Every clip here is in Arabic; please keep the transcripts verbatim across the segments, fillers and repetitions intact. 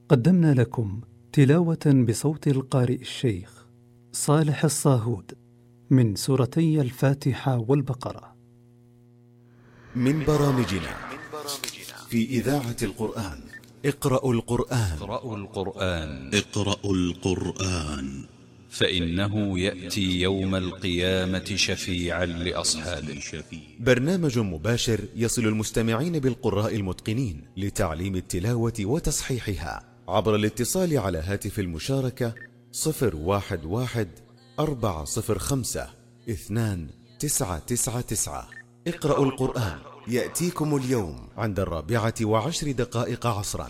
قدمنا لكم تلاوة بصوت القارئ الشيخ صالح الصاهود من سورتي الفاتحة والبقرة من برامجنا في إذاعة القرآن. اقرأوا القرآن اقرأوا القرآن اقرأوا القرآن فإنه يأتي يوم القيامة شفيعا لأصحابه. برنامج مباشر يصل المستمعين بالقراء المتقنين لتعليم التلاوة وتصحيحها عبر الاتصال على هاتف المشاركة صفر واحد واحد أربعة صفر خمسة اثنان تسعة تسعة تسعة. اقرأوا القرآن يأتيكم اليوم عند الرابعة وعشر دقائق عصرا.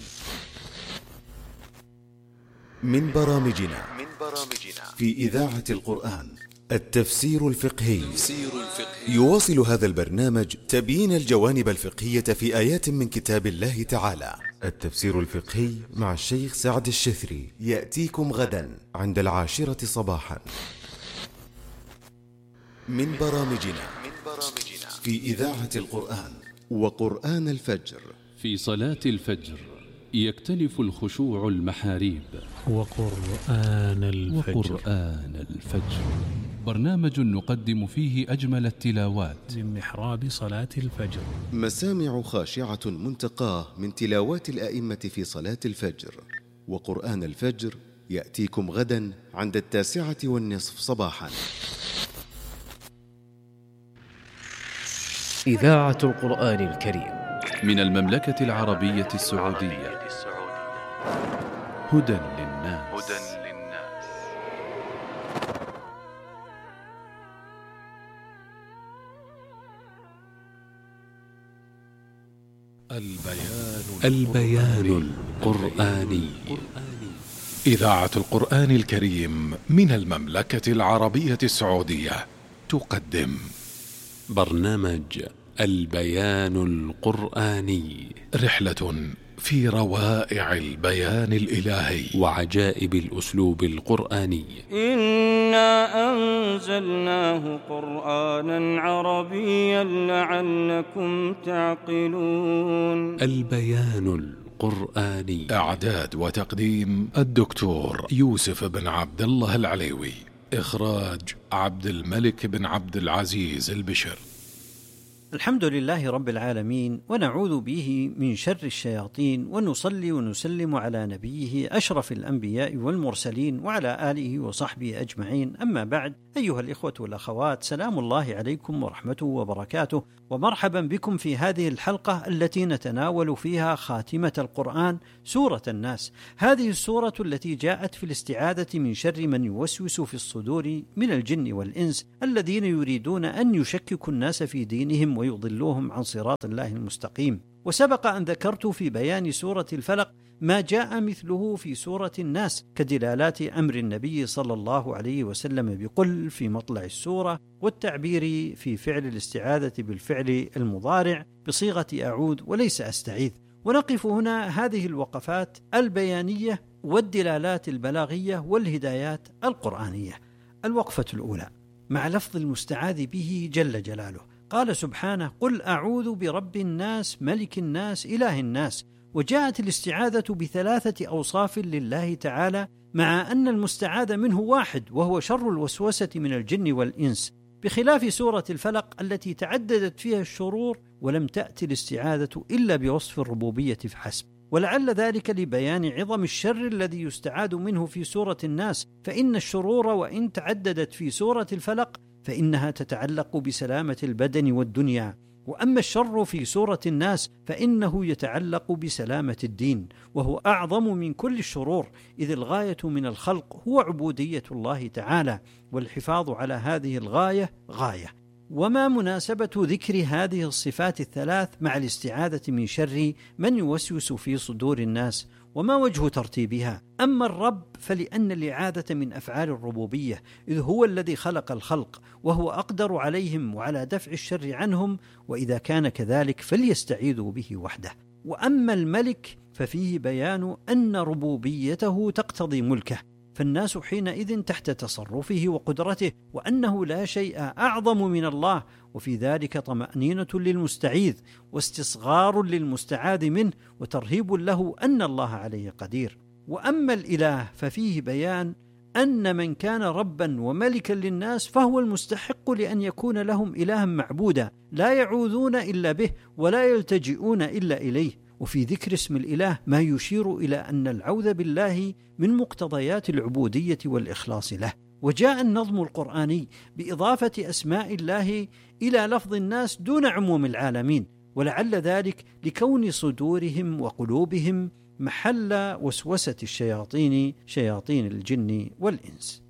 من برامجنا في إذاعة القرآن التفسير الفقهي. يواصل هذا البرنامج تبيين الجوانب الفقهية في آيات من كتاب الله تعالى. التفسير الفقهي مع الشيخ سعد الشثري يأتيكم غدا عند العاشرة صباحا. من برامجنا في إذاعة القرآن وقرآن الفجر. في صلاة الفجر يختلف الخشوع المحاريب. وقرآن الفجر وقرآن الفجر برنامج نقدم فيه أجمل التلاوات من محراب صلاة الفجر. مسامع خاشعة منتقاه من تلاوات الآئمة في صلاة الفجر. وقرآن الفجر يأتيكم غدا عند التاسعة والنصف صباحا. إذاعة القرآن الكريم من المملكة العربية السعودية. هدى للناس. البيان, البيان القرآني. إذاعة القرآن الكريم من المملكة العربية السعودية تقدم برنامج البيان القرآني، رحلة في روائع البيان الإلهي وعجائب الأسلوب القرآني. إنا أنزلناه قرآنا عربيا لعلكم تعقلون. البيان القرآني. إعداد وتقديم الدكتور يوسف بن عبد الله العليوي. إخراج عبد الملك بن عبد العزيز البشر. الحمد لله رب العالمين، ونعوذ به من شر الشياطين، ونصلي ونسلم على نبيه أشرف الأنبياء والمرسلين وعلى آله وصحبه أجمعين. أما بعد، أيها الإخوة والأخوات، سلام الله عليكم ورحمته وبركاته، ومرحبا بكم في هذه الحلقة التي نتناول فيها خاتمة القرآن، سورة الناس. هذه السورة التي جاءت في الاستعاذة من شر من يوسوس في الصدور من الجن والإنس الذين يريدون أن يشككوا الناس في دينهم ويضلوهم عن صراط الله المستقيم. وسبق أن ذكرت في بيان سورة الفلق ما جاء مثله في سورة الناس كدلالات أمر النبي صلى الله عليه وسلم بقل في مطلع السورة، والتعبير في فعل الاستعاذة بالفعل المضارع بصيغة أعوذ وليس أستعيذ. ونقف هنا هذه الوقفات البيانية والدلالات البلاغية والهدايات القرآنية. الوقفة الأولى مع لفظ المستعاذ به جل جلاله. قال سبحانه: قل أعوذ برب الناس ملك الناس إله الناس. وجاءت الاستعاذة بثلاثة أوصاف لله تعالى، مع أن المستعاذ منه واحد وهو شر الوسوسة من الجن والإنس، بخلاف سورة الفلق التي تعددت فيها الشرور ولم تأتي الاستعاذة إلا بوصف الربوبية فحسب. ولعل ذلك لبيان عظم الشر الذي يستعاذ منه في سورة الناس، فإن الشرور وإن تعددت في سورة الفلق فإنها تتعلق بسلامة البدن والدنيا، وأما الشر في سورة الناس فإنه يتعلق بسلامة الدين، وهو أعظم من كل الشرور، إذ الغاية من الخلق هو عبودية الله تعالى، والحفاظ على هذه الغاية غاية. وما مناسبة ذكر هذه الصفات الثلاث مع الاستعاذة من شر من يوسوس في صدور الناس؟ وما وجه ترتيبها؟ أما الرب فلأن الإعاذة من أفعال الربوبية، إذ هو الذي خلق الخلق وهو أقدر عليهم وعلى دفع الشر عنهم، وإذا كان كذلك فليستعيذوا به وحده. وأما الملك ففيه بيان أن ربوبيته تقتضي ملكه، فالناس حينئذ تحت تصرفه وقدرته، وأنه لا شيء أعظم من الله، وفي ذلك طمأنينة للمستعيذ واستصغار للمستعاذ منه وترهيب له أن الله عليه قدير. وأما الإله ففيه بيان أن من كان ربا وملكا للناس فهو المستحق لأن يكون لهم إلها معبودا لا يعوذون إلا به ولا يلتجئون إلا إليه. وفي ذكر اسم الإله ما يشير إلى أن العوذ بالله من مقتضيات العبودية والإخلاص له. وجاء النظم القرآني بإضافة أسماء الله إلى لفظ الناس دون عموم العالمين، ولعل ذلك لكون صدورهم وقلوبهم محل وسوسة الشياطين شياطين الجن والإنس.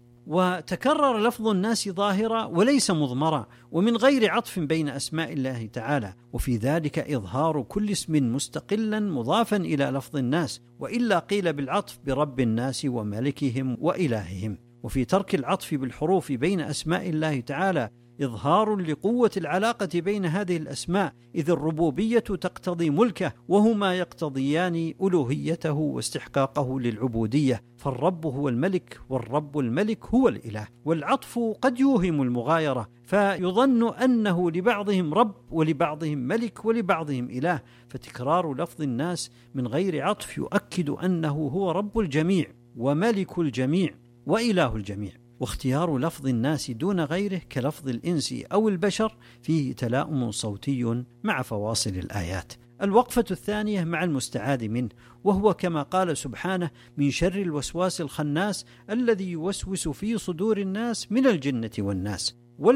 وتكرر لفظ الناس ظاهرا وليس مضمرا ومن غير عطف بين أسماء الله تعالى، وفي ذلك إظهار كل اسم مستقلا مضافا إلى لفظ الناس، وإلا قيل بالعطف برب الناس وملكهم وإلههم. وفي ترك العطف بالحروف بين أسماء الله تعالى إظهار لقوة العلاقة بين هذه الأسماء، إذ الربوبية تقتضي ملكه وهما يقتضيان ألوهيته واستحقاقه للعبودية، فالرب هو الملك والرب الملك هو الإله. والعطف قد يوهم المغايرة فيظن أنه لبعضهم رب ولبعضهم ملك ولبعضهم إله، فتكرار لفظ الناس من غير عطف يؤكد أنه هو رب الجميع وملك الجميع وإله الجميع. واختيار لفظ الناس دون غيره كلفظ الإنس أو البشر فيه تلاؤم صوتي مع فواصل الآيات. الوقفة الثانية مع المستعاذ منه، وهو كما قال سبحانه: من شر الوسواس الخناس الذي يوسوس في صدور الناس من الجنة والناس.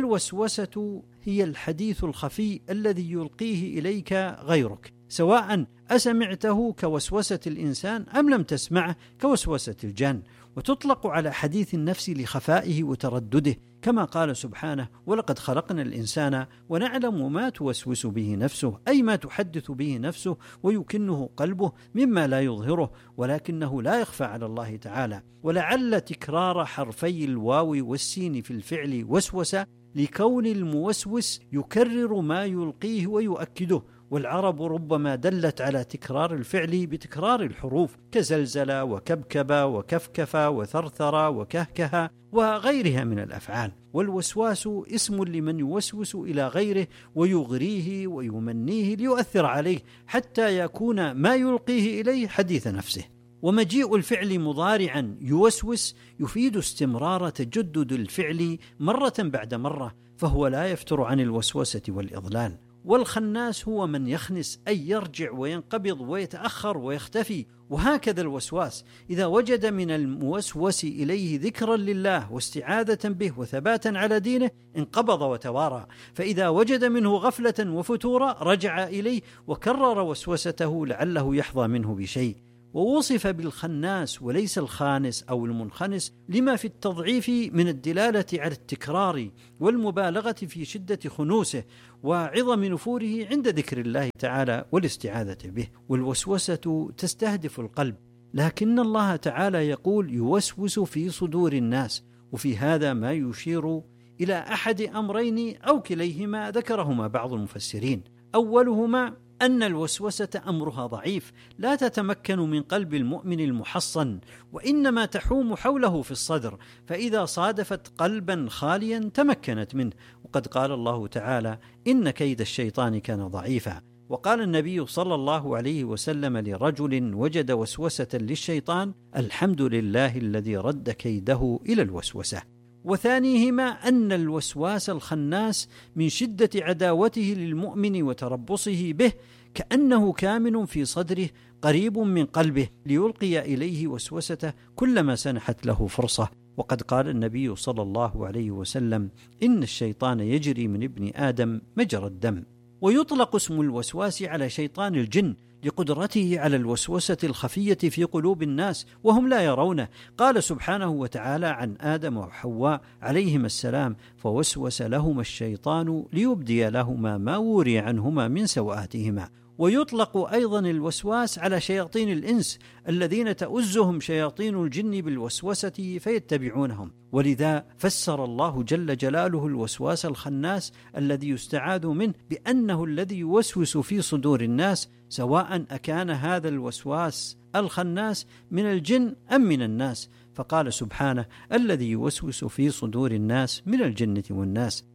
والوسوسة هي الحديث الخفي الذي يلقيه إليك غيرك، سواء أسمعته كوسوسة الإنسان أم لم تسمعه كوسوسة الجان، وتطلق على حديث النفس لخفائه وتردده، كما قال سبحانه: ولقد خلقنا الإنسان ونعلم ما توسوس به نفسه، أي ما تحدث به نفسه ويكنه قلبه مما لا يظهره ولكنه لا يخفى على الله تعالى. ولعل تكرار حرفي الواو والسين في الفعل وسوسة لكون الموسوس يكرر ما يلقيه ويؤكده، والعرب ربما دلت على تكرار الفعل بتكرار الحروف كزلزل وكبكب وكفكف وثرثر وكهكه وغيرها من الأفعال. والوسواس اسم لمن يوسوس إلى غيره ويغريه ويمنيه ليؤثر عليه حتى يكون ما يلقيه إليه حديث نفسه. ومجيء الفعل مضارعا يوسوس يفيد استمرار تجدد الفعل مرة بعد مرة، فهو لا يفتر عن الوسوسة والإضلال. والخناس هو من يخنس، أي يرجع وينقبض ويتأخر ويختفي. وهكذا الوسواس إذا وجد من الموسوس إليه ذكرا لله واستعاذة به وثباتا على دينه انقبض وتوارى، فإذا وجد منه غفلة وفتورا رجع إليه وكرر وسوسته لعله يحظى منه بشيء. ووصف بالخناس وليس الخانس أو المنخنس لما في التضعيف من الدلالة على التكرار والمبالغة في شدة خنوسه وعظم نفوره عند ذكر الله تعالى والاستعاذة به. والوسوسة تستهدف القلب، لكن الله تعالى يقول يوسوس في صدور الناس، وفي هذا ما يشير إلى أحد أمرين أو كليهما ذكرهما بعض المفسرين. أولهما أن الوسوسة أمرها ضعيف لا تتمكن من قلب المؤمن المحصن، وإنما تحوم حوله في الصدر، فإذا صادفت قلبا خاليا تمكنت منه. وقد قال الله تعالى: إن كيد الشيطان كان ضعيفا. وقال النبي صلى الله عليه وسلم لرجل وجد وسوسة للشيطان: الحمد لله الذي رد كيده إلى الوسوسة. وثانيهما أن الوسواس الخناس من شدة عداوته للمؤمن وتربصه به كأنه كامن في صدره قريب من قلبه ليلقي إليه وسوسته كلما سنحت له فرصة. وقد قال النبي صلى الله عليه وسلم: إن الشيطان يجري من ابن آدم مجرى الدم. ويطلق اسم الوسواس على شيطان الجن لقدرته على الوسوسة الخفية في قلوب الناس وهم لا يرونه. قال سبحانه وتعالى عن آدم وحواء عليهما السلام: فوسوس لهما الشيطان ليبدي لهما ما وري عنهما من سوآتهما. ويطلق أيضا الوسواس على شياطين الإنس الذين تؤزهم شياطين الجن بالوسوسة فيتبعونهم. ولذا فسر الله جل جلاله الوسواس الخناس الذي يستعاذ منه بأنه الذي يوسوس في صدور الناس، سواء أكان هذا الوسواس الخناس من الجن أم من الناس. فقال سبحانه: الذي يوسوس في صدور الناس من الجنة والناس.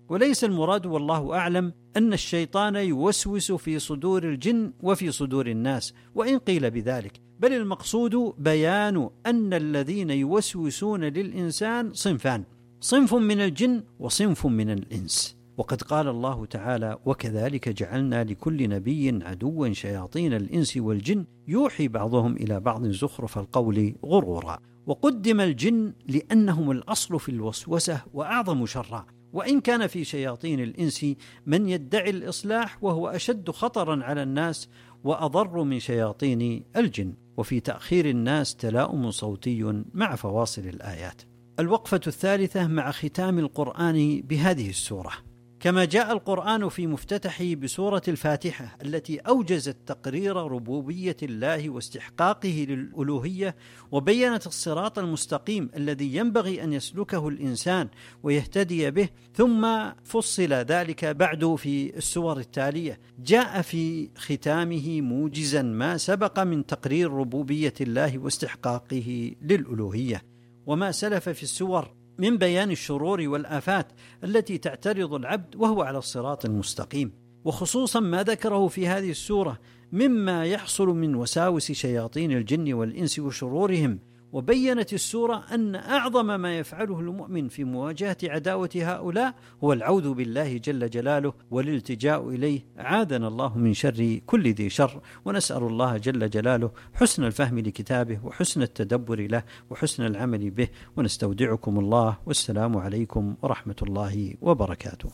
وليس المراد والله أعلم أن الشيطان يوسوس في صدور الجن وفي صدور الناس، وإن قيل بذلك، بل المقصود بيان أن الذين يوسوسون للإنسان صنفان: صنف من الجن وصنف من الإنس. وقد قال الله تعالى: وكذلك جعلنا لكل نبي عدوا شياطين الإنس والجن يوحي بعضهم إلى بعض زخرف القول غرورا. وقدم الجن لأنهم الأصل في الوسوسة وأعظم شرا، وإن كان في شياطين الإنس من يدعي الإصلاح وهو أشد خطرا على الناس وأضر من شياطين الجن. وفي تأخير الناس تلاؤم صوتي مع فواصل الآيات. الوقفة الثالثة مع ختام القرآن بهذه السورة. كما جاء القرآن في مفتتحه بسورة الفاتحة التي أوجزت تقرير ربوبية الله واستحقاقه للألوهية، وبينت الصراط المستقيم الذي ينبغي أن يسلكه الإنسان ويهتدي به، ثم فصل ذلك بعد في السور التالية، جاء في ختامه موجزا ما سبق من تقرير ربوبية الله واستحقاقه للألوهية، وما سلف في السور من بيان الشرور والآفات التي تعترض العبد وهو على الصراط المستقيم، وخصوصا ما ذكره في هذه السورة مما يحصل من وساوس شياطين الجن والإنس وشرورهم. وبينت السورة أن أعظم ما يفعله المؤمن في مواجهة عداوة هؤلاء هو العوذ بالله جل جلاله والالتجاء إليه، عاذنا الله من شر كل ذي شر. ونسأل الله جل جلاله حسن الفهم لكتابه وحسن التدبر له وحسن العمل به، ونستودعكم الله، والسلام عليكم ورحمة الله وبركاته.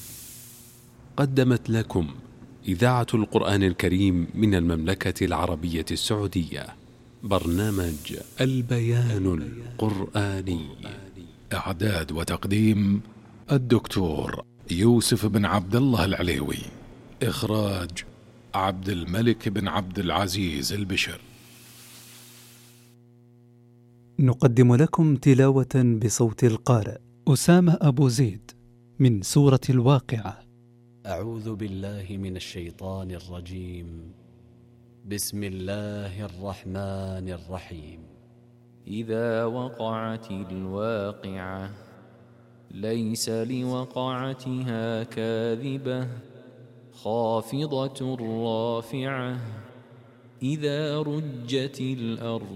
قدمت لكم إذاعة القرآن الكريم من المملكة العربية السعودية برنامج البيان القرآني. إعداد وتقديم الدكتور يوسف بن عبد الله العليوي. إخراج عبد الملك بن عبد العزيز البشر. نقدم لكم تلاوة بصوت القارئ أسامة أبو زيد من سورة الواقعة. أعوذ بالله من الشيطان الرجيم. بسم الله الرحمن الرحيم. إذا وقعت الواقعة ليس لوقعتها كاذبة خافضة رافعة. إذا رجت الأرض